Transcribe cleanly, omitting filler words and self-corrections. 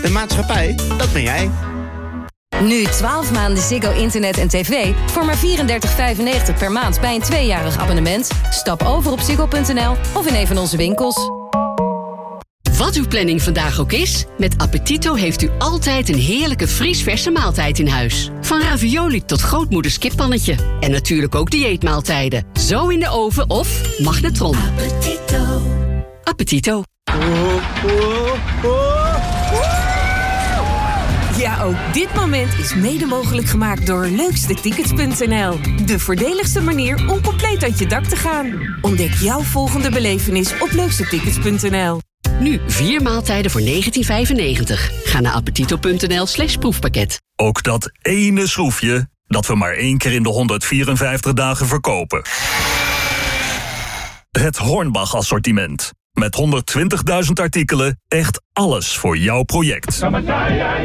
De maatschappij, dat ben jij. Nu 12 maanden Ziggo Internet en TV voor maar $34,95 per maand bij een 2-jarig abonnement. Stap over op ziggo.nl of in een van onze winkels. Wat uw planning vandaag ook is, met Appetito heeft u altijd een heerlijke vriesverse maaltijd in huis. Van ravioli tot grootmoeders kippannetje. En natuurlijk ook dieetmaaltijden. Zo in de oven of magnetron. Appetito. Appetito. Ja, ook dit moment is mede mogelijk gemaakt door leukstetickets.nl. De voordeligste manier om compleet uit je dak te gaan. Ontdek jouw volgende belevenis op leukstetickets.nl. Nu 4 maaltijden voor $19,95. Ga naar appetito.nl/proefpakket. Ook dat ene schroefje dat we maar 1 keer in de 154 dagen verkopen. Het Hornbach assortiment. Met 120.000 artikelen, echt alles voor jouw project.